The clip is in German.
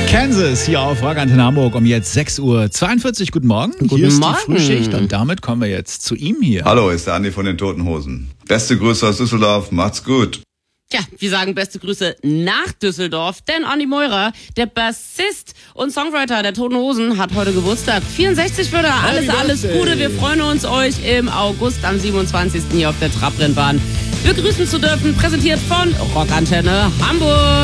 Kansas hier auf Rock Antenne Hamburg um jetzt 6:42 Uhr. Guten Morgen. Hier ist die Frühschicht und damit kommen wir jetzt zu ihm hier. Hallo, ist der Andi von den Toten Hosen. Beste Grüße aus Düsseldorf, macht's gut. Ja, wir sagen beste Grüße nach Düsseldorf, denn Andi Meurer, der Bassist und Songwriter der Toten Hosen, hat heute Geburtstag. 64 wird er. Alles Gute. Wir freuen uns, euch im August am 27. hier auf der Trabrennbahn begrüßen zu dürfen. Präsentiert von Rock Antenne Hamburg.